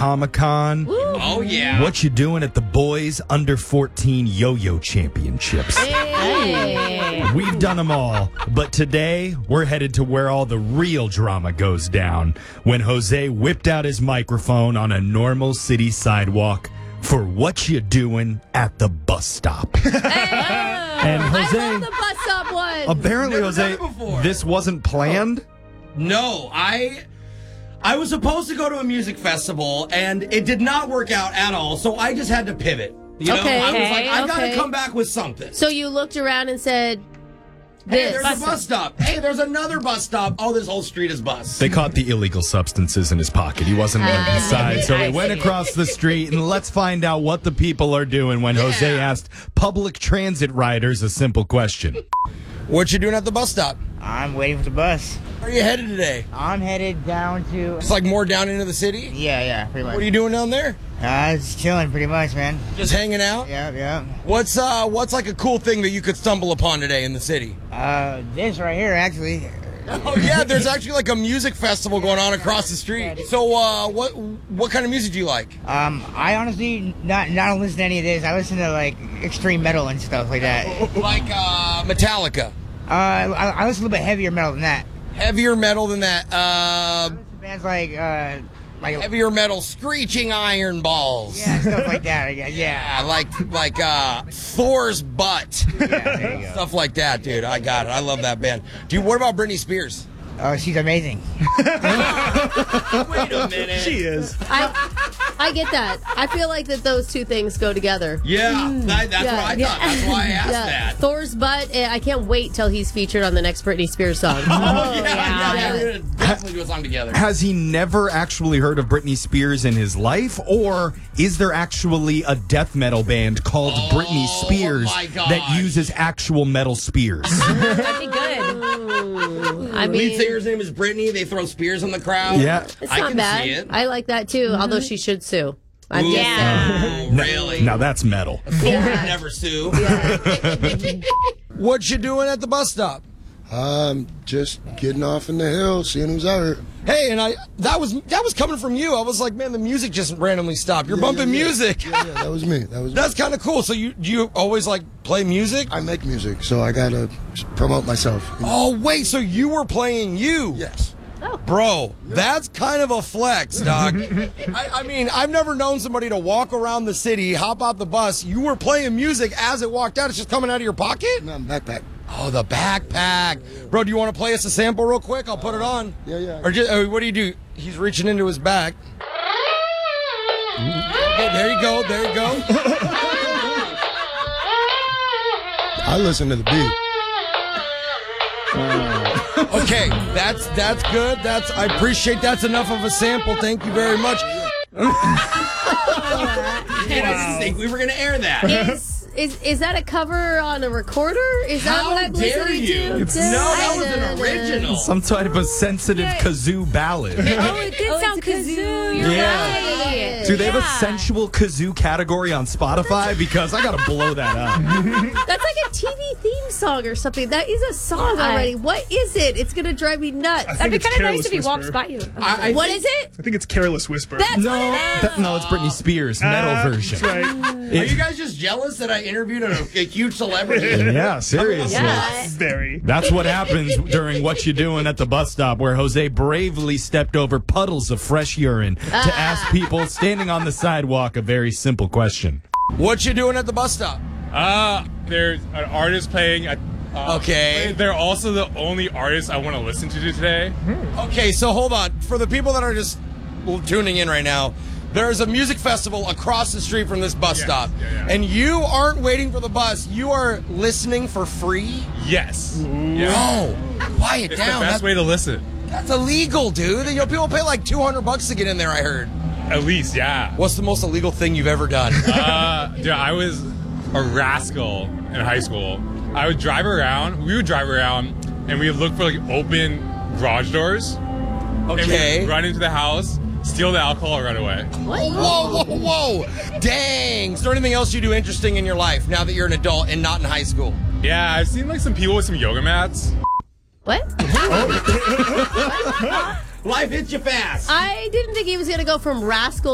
Comic-Con. Oh, yeah. What you doing at the Boys Under 14 Yo-Yo Championships? Hey. We've done them all, but today we're headed to where all the real drama goes down when Jose whipped out his microphone on a normal city sidewalk for What You Doing at the Bus Stop. And Jose, I love the bus stop one. apparently, Never Jose, done it before. this wasn't planned. No, I was supposed to go to a music festival, and it did not work out at all, so I just had to pivot. You know, Okay. I was like, I gotta Okay. come back with something. So you looked around and said, Hey, this. there's a bus stop. Hey, there's another bus stop. Oh, this whole street is bus. They caught the illegal substances in his pocket. He wasn't letting inside, so he went across the street, and let's find out what the people are doing when Jose asked public transit riders a simple question. What you doing at the bus stop? I'm waiting for the bus. Where are you headed today? I'm headed down to... It's like more down into the city? Yeah, pretty much. What are you doing down there? Just chilling pretty much, man. Just hanging out? Yeah. What's like a cool thing that you could stumble upon today in the city? This right here, actually. Oh yeah, there's actually like a music festival going on across the street. So what kind of music do you like? I honestly not listen to any of this. I listen to like extreme metal and stuff like that. Like Metallica. I listen a little bit heavier metal than that. Heavier metal than that. Bands like Heavier metal, Screeching Iron Balls. yeah, stuff like that. I guess. Yeah. Like Thor's butt. Yeah, there you go. Stuff like that, dude. I got it. I love that band. Dude, what about Britney Spears? Oh, she's amazing. Wait a minute. She is. I get that. I feel like that those two things go together. Yeah, that's what I thought. That's why I asked that. Thor's butt. I can't wait till he's featured on the next Britney Spears song. Yeah, we're gonna definitely do a song together. Has he never actually heard of Britney Spears in his life? Or is there actually a death metal band called Britney Spears my gosh. that uses actual metal spears? That'd be good. I Lead mean, singer's name is Britney. They throw spears on the crowd. Yeah. it's I not can bad. see it. I like that too. Although she should sue. I'm just saying. Ooh, really? Now that's metal. Thor would never sue. What you doing at the bus stop? Just getting off in the hill, seeing who's out here. Hey, and that was coming from you. I was like, man, the music just randomly stopped. You're bumping music. Yeah, that was me. That's kind of cool. So you always like play music? I make music, so I gotta promote myself. Oh wait, so you were playing you? Yes. Bro, that's kind of a flex, dog. I mean, I've never known somebody to walk around the city, hop out the bus. You were playing music as it walked out. It's just coming out of your pocket? No, backpack. Oh, the backpack. Bro, do you want to play us a sample real quick? I'll put it on. Yeah. Or just, what do you do? He's reaching into his back. Okay, there you go. I listen to the beat. Okay, that's good. I appreciate that's enough of a sample. Thank you very much. I didn't think we were gonna air that. Is that a cover on a recorder? Is that what How I'm dare listening you? to? No, that was an original. Some type of sensitive kazoo ballad. Oh, it did sound kazoo. You're Yeah. right. Do they have a sensual kazoo category on Spotify? Because I gotta blow that up. That's like a TV theme song or something. That is a song already. What is it? It's gonna drive me nuts. I That'd think be it's kind of nice Careless if he Whisper. walks by you. What is it? I think it's Careless Whisper. That's No, what it is. no, it's Britney Spears metal version. That's right. Are you guys just jealous that I interviewed a huge celebrity? Yeah, seriously. Yeah. Very. That's what happens during What You Doing at the Bus Stop, where Jose bravely stepped over puddles of fresh urine to ask people standing on the sidewalk a very simple question. What you doing at the bus stop? There's an artist playing. Okay. They're also the only artist I want to listen to today. Okay, so hold on. For the people that are just tuning in right now, there's a music festival across the street from this bus stop. Yeah. And you aren't waiting for the bus. You are listening for free? Yes. No. Quiet It's down. the best way to listen. That's illegal, dude. You know, people pay like $200 to get in there, I heard. At least, yeah. What's the most illegal thing you've ever done? Dude, I was a rascal in high school. I would drive around. We would drive around, and we would look for like open garage doors. And Okay. we'd run into the house, steal the alcohol, and run away. Whoa. Dang. Is there anything else you do interesting in your life now that you're an adult and not in high school? Yeah, I've seen like some people with some yoga mats. What? Life hits you fast. I didn't think he was gonna go from rascal